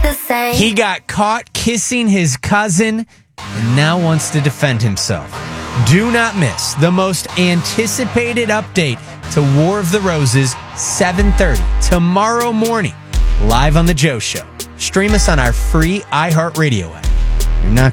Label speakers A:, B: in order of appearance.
A: He got caught kissing his cousin and now wants to defend himself. Do not miss the most anticipated update to War of the Roses, 7:30 tomorrow morning, live on The Joe Show. Stream us on our free iHeartRadio app. You're not